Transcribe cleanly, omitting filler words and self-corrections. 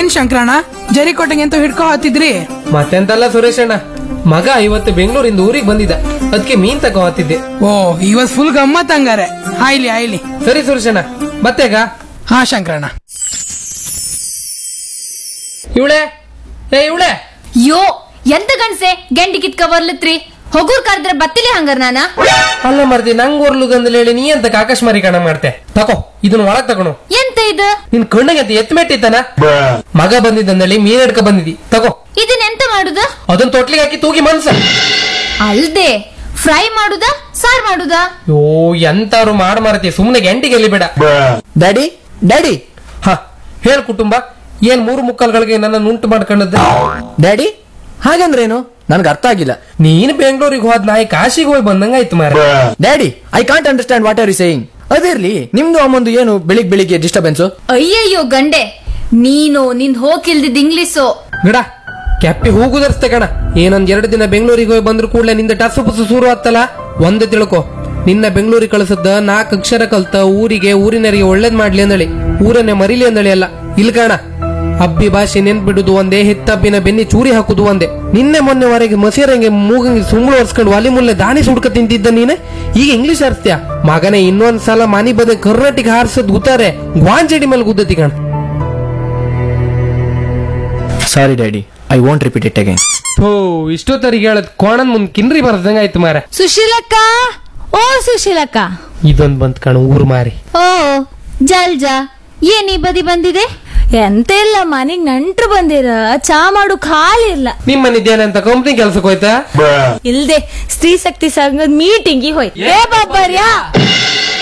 ಏನ್ ಶಂಕರಣ್ಣ ಜರಿಕೋಟೆಗೆ ಅಂತ ಹಿಡ್ಕೊ ಹತ್ತಿದ್ರಿ? ಮತ್ತೆಂತಲ್ಲ ಸುರೇಶ್ ಅಣ್ಣ, ಮಗ ಇವತ್ತು ಬೆಂಗಳೂರಿಂದ ಊರಿಗೆ ಬಂದಿದ್ದ, ಅದಕ್ಕೆ ಮೀನ್ ತಗೋ ಹತ್ತಿದ್ದೆ. ಓ ಇವತ್ ಫುಲ್ ಗಮ್ಮತ್ ಹಂಗಾರೆ. ಆಯ್ಲಿ ಆಯ್ಲಿ. ಸರಿ ಸುರೇಶ್ ಅಣ್ಣ, ಮತ್ತೆಗ? ಹಾ ಶಂಕರಣ್ಣ. ಇವಳೆ ಇವಳೆ ಯೋ ಎಂತ ಗಂಡ್ಸೆ ಗೆಂಡಿ ಕಿತ್ಕ ಬರ್ಲತ್ರಿ? ಹೊಗೂರ್ ಕರೆದ್ರೆ ಬತ್ತಿಲಿ ಹಂಗಾರ ನಾನ? ಅಲ್ಲ ಮರ್ದಿ, ನಂಗ್ ಓರ್ಲುಗಂದಲ್ಲಿ ಹೇಳಿ ನೀ ಅಂತ ಆಕಾಶಮಾರಿ ಕಣ ಮಾಡ್ತೆ. ತಕೋ ಇದನ್ನ ಒಳಗ್ ತಗೊಂಡು. ಎಂತ ಇದು? ನಿನ್ ಕಣ್ಣಿಗೆ ಎತ್ ಮೆಟ್ಟಿತ್ತಾನ? ಮಗ ಬಂದಿದ್ದಂದೇಳಿ ಮೀನ್ ಹಿಡ್ಕ ಬಂದಿದಿ, ತಗೋ. ಇದನ್ನ ಎಂತ ಮಾಡುದ? ಅದನ್ನ ತೊಟ್ಲಿಗೆ ಹಾಕಿ ತೂಗಿ ಮನ್ಸ. ಅಲ್ದೆ ಫ್ರೈ ಮಾಡುದ ಸಾರ್ ಮಾಡುದ? ಯೋ ಎಂತಾರು ಮಾರ್ತಿ, ಸುಮ್ನೆ ಗಂಟಿಗೆ ಎಲ್ಲಿ ಬೇಡ. ಡ್ಯಾಡಿ ಡ್ಯಾಡಿ ಹ ಹೇಳ್ ಕುಟುಂಬ, ಏನ್ 3 ಮುಕ್ಕಾಲ್ಗಳಿಗೆ ನನ್ನ ಉಂಟು ಮಾಡ್ಕೊಂಡದ್ದು? ಡ್ಯಾಡಿ ಹಾಗಂದ್ರೇನು? ನನ್ಗೆ ಅರ್ಥ ಆಗಿಲ್ಲ. ನೀನ್ ಬೆಂಗಳೂರಿಗೆ ಹೋದ್ ನಾಯಿ ಕಾಶಿಗೆ ಹೋಗಿ ಬಂದಂಗಾಯ್ತು ಮಾರ. Daddy I can't understand what are you saying. ಅದಿರ್ಲಿ, ನಿಮ್ದು ಅಮ್ಮಂದು ಏನು ಬೆಳಿಗ್ಗೆ ಡಿಸ್ಟರ್ಬೆನ್ಸ್? ಅಯ್ಯಯ್ಯೋ ಗಂಡೆ, ನೀನು ನಿನ್ ಹೋಗಿಲ್ದಿದ್ ಇಂಗ್ಲಿಷು. ಗಿಡ ಕೆಪ್ಪಿ ಹೋಗುದರ್ಸ್ತೆ ಕಣ. ಏನೊಂದ್ 2 ದಿನ ಬೆಂಗಳೂರಿಗೆ ಹೋಗಿ ಬಂದ್ರು ಕೂಡಲೇ ನಿಂದ ಟಸು ಪುಸು ಶುರು ಆತ್ತಲ್ಲ. ಒಂದೇ ತಿಳ್ಕೊ, ನಿನ್ನ ಬೆಂಗಳೂರಿಗೆ ಕಳಿಸದ್ದ 4 ಅಕ್ಷರ ಕಲ್ತ ಊರಿಗೆ, ಊರಿನರಿಗೆ ಒಳ್ಳೇದ್ ಮಾಡ್ಲಿ ಅಂದಳಿ, ಊರನ್ನೇ ಮರಿಲಿ ಅಂದಳಿ ಅಲ್ಲ. ಇಲ್ ಕಾಣ, ಅಬ್ಬಿ ಭಾಷೆ ನೆನ್ಪಿಡುದು ಒಂದೇ, ಹೆತ್ತಬ್ಬಿನ ಬೆನ್ನಿ ಚೂರಿ ಹಾಕುದು ಒಂದೇ. ನಿನ್ನೆ ಮೊನ್ನೆವರೆಗೆ ಮಸೀರಂಗೆ ಮೂಗಂಗೆ ಸುಂಗುಳು ಒರ್ಸ್ಕೊಂಡು ಒಲಿ ಮುಲ್ಲೆ ದಾಣಿ ಸುಡ್ಕ ತಿಂತಿದ್ದ ನೀನೆ, ಈಗ ಇಂಗ್ಲಿಷ್ ಆರಿಸ್ತೀಯ? ಮಗನೇ, ಇನ್ನೊಂದ್ಸಲ ಮನಿ ಬದ ಕರ್ನಾಟಕ ಹಾರಿಸದ್ ಗುತ್ತಾರೆ ಗ್ವಾಂಜಡಿ ಮೇಲೆ ಗುದ್ದತಿ ಕಣ. ಸಾರಿ daddy, I want repeat it again. ಥೋ, ಇಷ್ಟೊತ್ತರಿಗೆ ಹೇಳದ್ ಕೋಣನ್ ಮುಂದ್ ಕಿನ್ರಿ ಬರ್ದಂಗ ಆಯ್ತು ಮಾರ. ಸುಶೀಲಕ್ಕ, ಓ ಸುಶೀಲಕ್ಕ. ಇದೊಂದ್ ಬಂತ್ ಕಣ ಊರ್ ಮಾರಿ. ಓ ಜಲ್ಜಾ, ಏನ್ ಈ ಬದಿ ಬಂದಿದೆ? ಎಂತ ಇಲ್ಲ, ಮನೆಗ್ ನೆಂಟ್ರು ಬಂದಿರ, ಚಾ ಮಾಡು ಖಾಲಿ ಇಲ್ಲ. ನಿಮ್ಮ ಮನಿದ್ದೇನಂತ ಕಂಪ್ನಿ ಕೆಲ್ಸಕ್ಕೆ ಹೋಯ್ತಾ? ಇಲ್ದೆ ಸ್ತ್ರೀ ಶಕ್ತಿ ಸಂಘದ ಮೀಟಿಂಗ್ ಹೋಯ್. ಏ ಬಾಬರ್ಯಾ